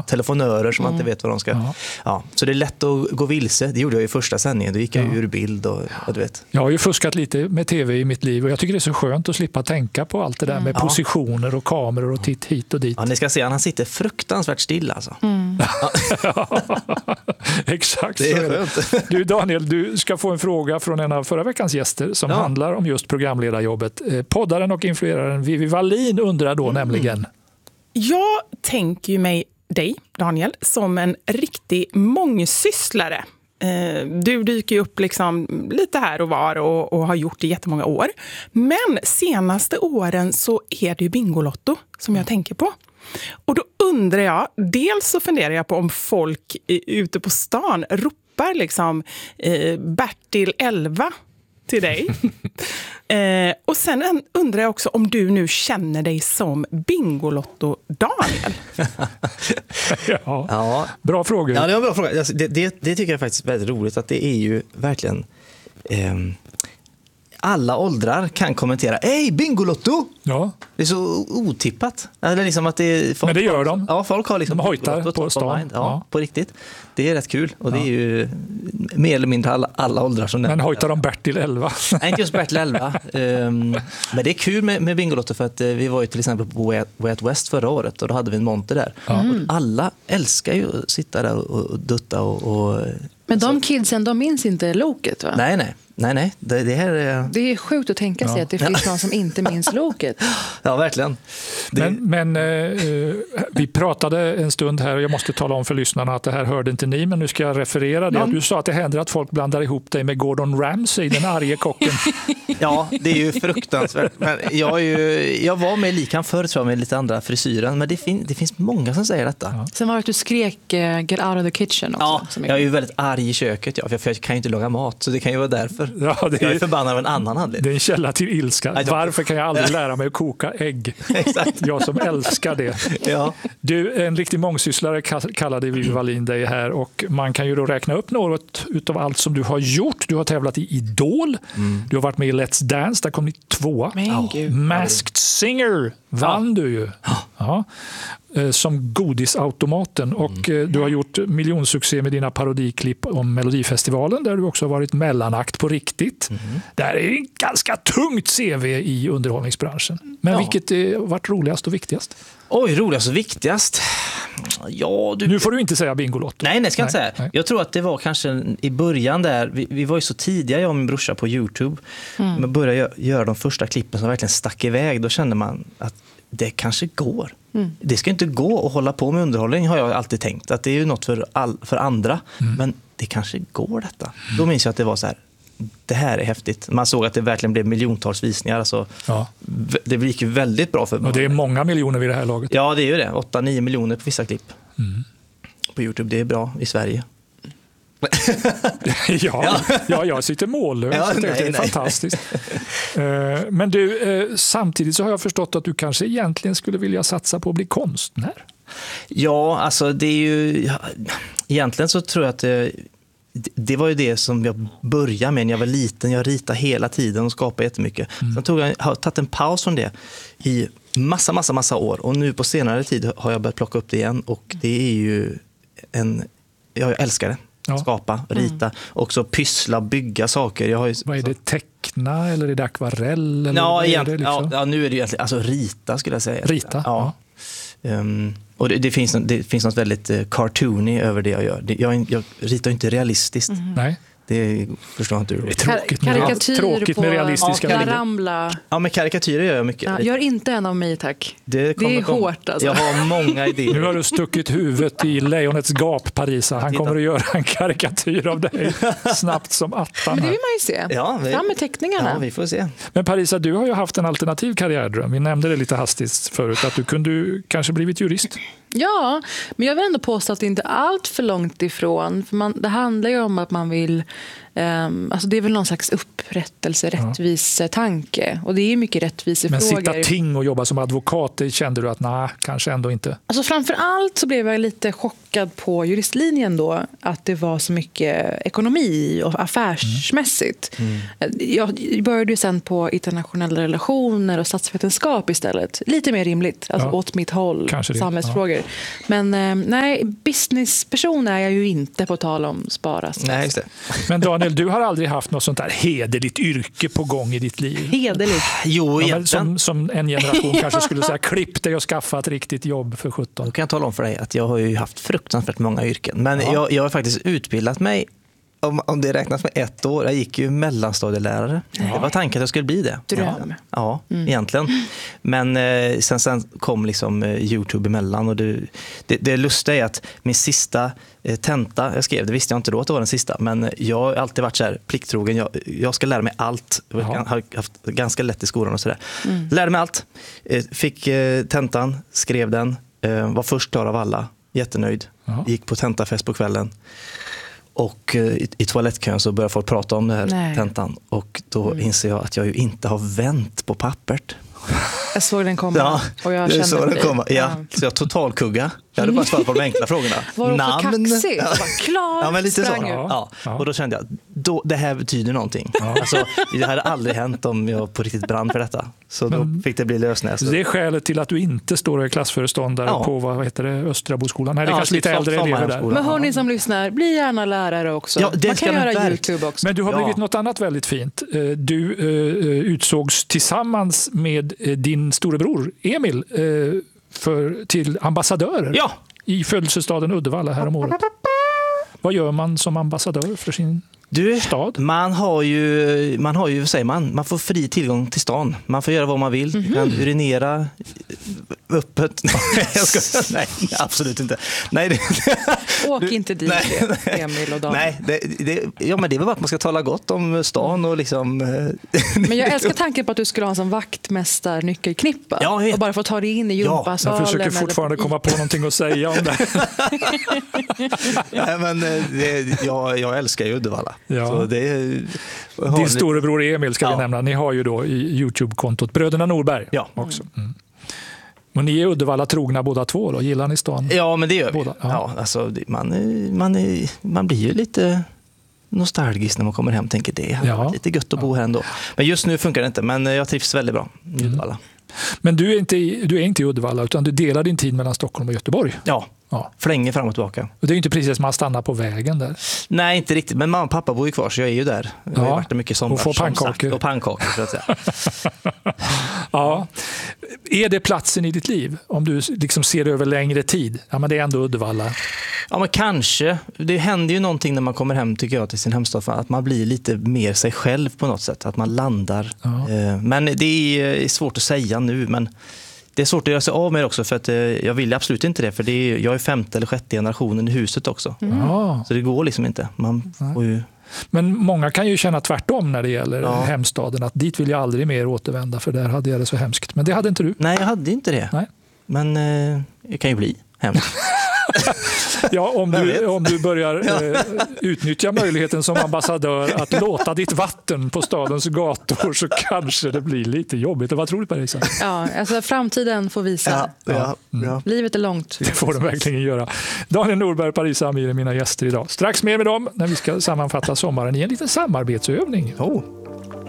telefonörer som man inte vet vad de ska... Ja, så det är lätt att gå vilse. Det gjorde jag i första sändningen. Då gick jag ur bild och du vet. Jag har ju fuskat lite med tv i mitt liv och jag tycker det är så skönt att slippa tänka på allt det där med positioner och kameror och titt hit och dit. Ja, ni ska se, han sitter fruktansvärt still alltså. Exakt. Det är skönt. Du Daniel, du ska få en fråga från en av förra veckans gäster som handlar om just programledarjobbet. Poddaren och influeraren Vivi Wallin undrar då nämligen. Jag tänker ju mig dig, Daniel, som en riktig mångsysslare. Du dyker ju upp liksom lite här och var och har gjort det i jättemånga år. Men senaste åren så är det ju Bingolotto som jag tänker på. Och då undrar jag, dels så funderar jag på om folk ute på stan ropar liksom Bertil 11 till dig. Och sen undrar jag också om du nu känner dig som Bingolotto Daniel. Ja, bra fråga. Ja, det var en bra fråga. Alltså, det tycker jag faktiskt är väldigt roligt att det är ju verkligen... alla åldrar kan kommentera. Hej, Bingolotto! Ja. Det är så otippat. Eller liksom att det, folk, men det gör de. Ja, folk har liksom... De hojtar på stan. Ja, på riktigt. Det är rätt kul. Och det är ju mer eller mindre alla åldrar som... Men hojtar de Bertil 11? Nej, inte just Bertil 11. Men det är kul med Bingolotto för att vi var ju till exempel på Way Out West förra året och då hade vi en monter där. Och alla älskar ju att sitta där och dutta och men de kidsen, de minns inte loket, va? Nej. Det här är... Det är sjukt att tänka sig att det finns någon som inte minns loket. Ja, verkligen. Men vi pratade en stund här och jag måste tala om för lyssnarna att det här hörde inte ni, men nu ska jag referera det. Du sa att det händer att folk blandar ihop dig med Gordon Ramsay, den arge kocken. Ja, det är ju fruktansvärt. Men jag var med likan förr, tror jag, med lite andra frisyren, men det finns många som säger detta. Ja. Sen var det att du skrek get out of the kitchen också. Ja, jag är ju väldigt arg i köket, för jag kan ju inte laga mat, så det kan ju vara därför. Ja, jag är förbannad av en annan anledning. Det är en källa till ilska. Varför kan jag aldrig lära mig att koka ägg? Exakt. Jag som älskar det. Ja. Du, en riktig mångsysslare kallade Vivi Wallin dig här och man kan ju då räkna upp något utav allt som du har gjort. Du har tävlat i Idol. Du har varit med i Let's Dance, där kom ni 2. Masked Singer vann du ju. Ja. Som godisautomaten och du har gjort miljonsuccé med dina parodiklipp om Melodifestivalen där du också har varit mellanakt på riktigt. Det här är en ganska tungt CV i underhållningsbranschen. Men vilket har varit roligast och viktigast? Oj, roligast och viktigast? Ja, Nu får du inte säga Bingolotto. Nej, ska jag inte säga. Nej. Jag tror att det var kanske i början där, vi var ju så tidiga, jag och min brorsa på YouTube, men började göra de första klippen som verkligen stack iväg. Då kände man att det kanske går. Det ska inte gå att hålla på med underhållning, har jag alltid tänkt. Att det är ju något för andra. Men det kanske går detta. Då minns jag att det var så här, det här är häftigt. Man såg att det verkligen blev miljontals visningar. Alltså, det gick ju väldigt bra för mig. Och det är många miljoner vid det här laget. Ja, det är ju det. 8-9 miljoner på vissa klipp. På YouTube, det är bra i Sverige. Jag sitter mållös. Det är fantastiskt. Men du, samtidigt så har jag förstått att du kanske egentligen skulle vilja satsa på att bli konstnär. Ja, alltså det är ju... Egentligen så tror jag att det var ju det som jag började med när jag var liten. Jag ritade hela tiden och skapade jättemycket. Sen har tagit en paus från det i massa år. Och nu på senare tid har jag börjat plocka upp det igen. Och det är ju jag älskar det. Skapa, rita, också pyssla, bygga saker. Vad är det, teckna eller är det akvarell? Eller ja, nu är det egentligen alltså rita skulle jag säga. Rita? Ja. Och det finns något väldigt cartoony över det jag gör. Jag ritar inte realistiskt. Nej. Det förstår inte du. Det är tråkigt med realistiska bilder. Ja, men karikatyrer gör jag mycket. Ja, gör inte en av mig, tack. Det är hårt alltså. Jag har många idéer. Nu har du stuckit huvudet i lejonets gap, Parisa. Han kommer att göra en karikatyr av dig snabbt som attan. Men det vill man ju se. Fram med teckningarna. Ja, vi får se. Men Parisa, du har ju haft en alternativ karriärdröm. Vi nämnde det lite hastigt förut, att du kunde kanske blivit jurist. Ja, men jag vill ändå påstå att det inte är allt för långt ifrån. För det handlar ju om att man vill Alltså det är väl någon slags upprättelse, rättvisetanke. Och det är mycket rättvisefrågor. Men sitta ting och jobba som advokat, det kände du att kanske ändå inte? Alltså framförallt så blev jag lite chockad på juristlinjen då. Att det var så mycket ekonomi och affärsmässigt. Jag började ju sen på internationella relationer och statsvetenskap istället. Lite mer rimligt, alltså åt mitt håll, samhällsfrågor. Men nej, businessperson är jag ju inte, på tal om spara. Nej, just det. Men Daniel, du har aldrig haft något sånt där hederligt yrke på gång i ditt liv? Hederligt? Jo, som en generation kanske skulle säga, klipp dig och skaffa ett riktigt jobb för 17. Då kan jag tala om för dig att jag har ju haft fruktansvärt många yrken. Men jag har faktiskt utbildat mig, om det räknas med 1 år. Jag gick ju mellanstadielärare. Det var tanken att jag skulle bli det. Dröm. Ja, egentligen. Men sen kom liksom YouTube emellan. Och det lustiga är att min sista tenta jag skrev, det visste jag inte då att det var den sista. Men jag har alltid varit så här plikttrogen. Jag ska lära mig allt. Jag har haft ganska lätt i skolan och sådär. Lärde mig allt. Fick tentan, skrev den. Var först klar av alla. Jättenöjd. Gick på tentafest på kvällen. Och i toalettkön så börjar folk prata om det här tentan. Och då inser jag att jag ju inte har vänt på pappret. Jag såg den komma och jag kände så den komma. Så jag totalkugga. Jag hade bara svarat på de enkla frågorna. Var du också kaxig? Jag var klar, men lite sprang så. Och då kände jag, det här betyder någonting. Alltså, det hade aldrig hänt om jag på riktigt brann för detta. Så då fick det bli lösnäs. Det är skälet till att du inte står och är klassföreståndare på, vad heter det, Östraboskolan. Nej, det är kanske lite äldre elever där. Men hörni som lyssnar, bli gärna lärare också. Man kan göra YouTube också. Men du har blivit något annat väldigt fint. Du utsågs tillsammans med din storebror Emil till ambassadörer i födelsestaden Uddevalla här om året. Vad gör man som ambassadör för sin stad? Man har ju, säger man får fri tillgång till stan. Man får göra vad man vill. Man kan urinera öppet. Nej, absolut inte. Nej, åk inte dit, Emil och Dan. Nej, men det är väl bara att man ska tala gott om stan och liksom. Men jag älskar tanken på att du skulle ha en sån vaktmästarnyckelknippa och bara få ta dig in i gympasalen. Jag försöker fortfarande komma på någonting att säga om det. Nej, men jag älskar ju Uddevalla. Ja. Så din storebror Emil ska vi nämna. Ni har ju då i YouTube-kontot Bröderna Norberg också. Men ni är Uddevalla trogna båda två då? Gillar ni stan? Ja, men det gör vi. Båda? Alltså, man blir ju lite nostalgisk när man kommer hem och tänker det är lite gött att bo här ändå. Men just nu funkar det inte, men jag trivs väldigt bra i Uddevalla. Men du är inte i Uddevalla utan du delar din tid mellan Stockholm och Göteborg. Ja. Flänger fram och tillbaka. Och det är ju inte precis man stannar på vägen där. Nej, inte riktigt. Men mamma och pappa bor ju kvar så jag är ju där. Jag har varit där mycket sommar. Och får pannkakor. Och pannkakor, så att säga. Ja. Är det platsen i ditt liv? Om du liksom ser det över längre tid? Ja, men det är ändå Uddevalla. Ja, men kanske. Det händer ju någonting när man kommer hem, tycker jag, till sin hemstad. Att man blir lite mer sig själv på något sätt. Att man landar. Men det är svårt att säga nu, men det är svårt att göra sig av med det också, för att jag vill absolut inte det, för jag är 5:e eller 6:e generationen i huset också. Så det går liksom inte. Man får ju. Men många kan ju känna tvärtom när det gäller hemstaden, att dit vill jag aldrig mer återvända, för där hade jag det så hemskt. Men det hade inte du. Nej, jag hade inte det. Nej. Men det kan ju bli hemskt. Ja, om du börjar utnyttja möjligheten som ambassadör att låta ditt vatten på stadens gator, så kanske det blir lite jobbigt. Vad tror du, Parisa? Ja, alltså framtiden får visa. Ja. Livet är långt. Det får de verkligen göra. Daniel Norberg, Parisa Amir är mina gäster idag. Strax mer med dem när vi ska sammanfatta sommaren i en liten samarbetsövning.